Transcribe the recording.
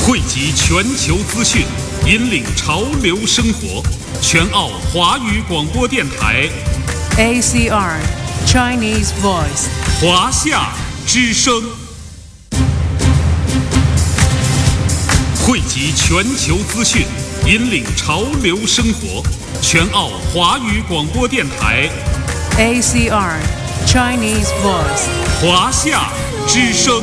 汇集全球资讯，引领潮流生活。全澳华语广播电台 ACR Chinese Voice 华夏之声，汇集全球资讯，引领潮流生活。全澳华语广播电台 ACR Chinese Voice 华夏之声。